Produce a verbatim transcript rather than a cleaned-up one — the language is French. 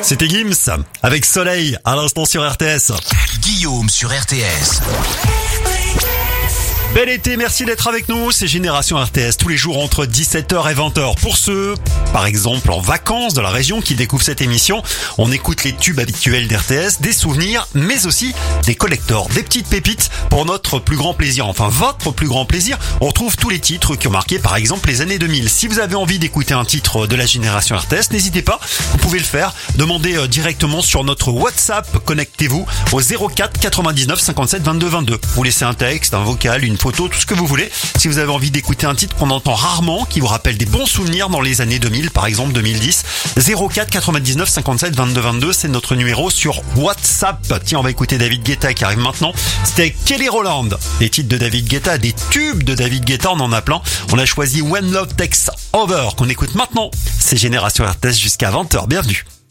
C'était Gims avec Soleil à l'instant sur R T S. Guillaume sur R T S. Bel été, merci d'être avec nous, c'est Génération R T S tous les jours entre dix-sept heures et vingt heures. Pour ceux, par exemple en vacances de la région qui découvrent cette émission, on écoute les tubes habituels d'R T S, des souvenirs, mais aussi des collectors, des petites pépites pour notre plus grand plaisir, enfin votre plus grand plaisir. On retrouve tous les titres qui ont marqué par exemple les années deux mille. Si vous avez envie d'écouter un titre de la Génération R T S, n'hésitez pas, vous pouvez le faire. Demandez directement sur notre WhatsApp, connectez-vous au zéro quatre quatre-vingt-dix-neuf cinquante-sept vingt-deux vingt-deux. Vous laissez un texte, un vocal, une photo, tout ce que vous voulez. Si vous avez envie d'écouter un titre qu'on entend rarement, qui vous rappelle des bons souvenirs dans les années deux mille, par exemple deux mille dix, zéro quatre quatre-vingt-dix-neuf cinquante-sept vingt-deux vingt-deux, c'est notre numéro sur WhatsApp. Tiens, on va écouter David Guetta qui arrive maintenant. C'était Kelly Rowland. Des titres de David Guetta, des tubes de David Guetta, on en a plein. On a choisi When Love Takes Over qu'on écoute maintenant. C'est Génération R T S jusqu'à vingt heures. Bienvenue.